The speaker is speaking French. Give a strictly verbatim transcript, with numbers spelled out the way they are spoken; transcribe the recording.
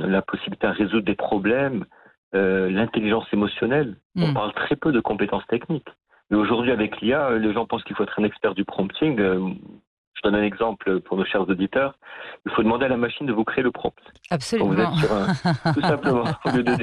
la possibilité à résoudre des problèmes, euh, l'intelligence émotionnelle. On Mmh. parle très peu de compétences techniques. Mais aujourd'hui, avec l'I A, euh, les gens pensent qu'il faut être un expert du prompting. Euh, je donne un exemple pour nos chers auditeurs. Il faut demander à la machine de vous créer le prompt. Quand vous êtes Absolument. sur un... Tout simplement, au lieu de